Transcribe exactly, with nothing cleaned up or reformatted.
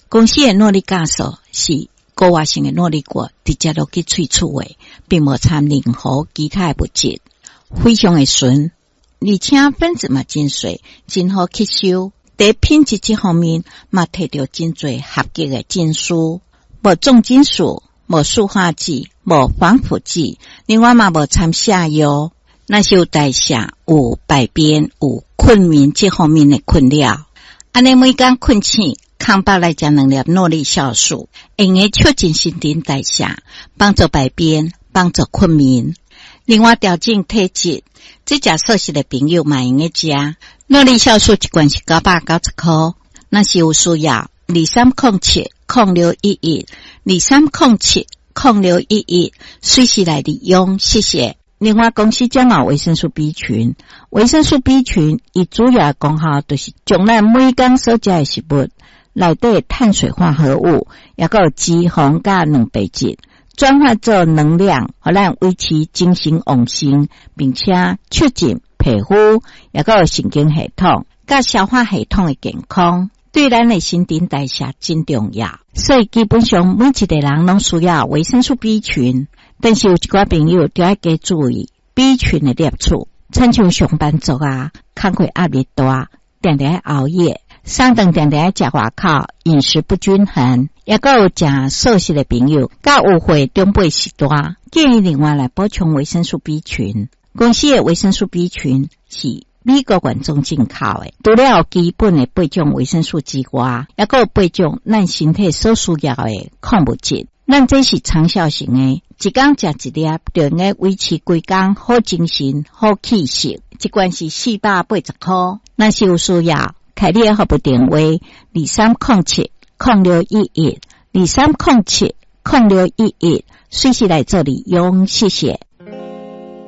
公司的诺丽加素是高活性的诺丽果直接落去喙处的，并无掺任何其他的物质，非常的纯，而且分子嘛真细，真好吸收。在品质这方面，嘛摕到真侪合格的证书，无重金属，无塑化剂，无防腐剂，另外嘛无掺下药。那是有代谢、有排便、有困眠这方面的困扰。安尼每天困醒，空腹来食两粒诺丽酵素，会用促进新陈代谢，帮助排便，帮助困眠。另外调整体质，这食素食的朋友嘛用个食。诺丽酵素一罐是九百九十块，那是有需要二三零七零六一一二三零七零六一一，随时来利用，谢谢。另外公司将有维生素 B 群，维生素 B 群伊主要的功效就是将咱每天所食的食物内底碳水化合物，也有脂肪甲蛋白质转化做能量，互咱维持精神旺盛，并且促进皮肤也有神经系统甲消化系统的健康，对咱的新陈代谢真重要。所以基本上每一个人拢需要维生素 B 群，但是有一寡朋友就要加注意 B 群的摄取，亲像上班族啊，工作压力大，常常熬夜，上顿常常食外口，饮食不均衡，也有食素食的朋友，甲有会中辈时代，建议另外来补充维生素 B 群。公司的维生素 B 群是美国原装进口的，除了有基本的八种维生素之外，也有八种咱身体所需要的矿物质。咱这是长效型的，一天食一粒，就能够维持规天好精神、好气色。一罐是四百八十块，若是有需要，开你的服务电话二三零七零六一一二三零七零六一一，随时来这里用，谢谢。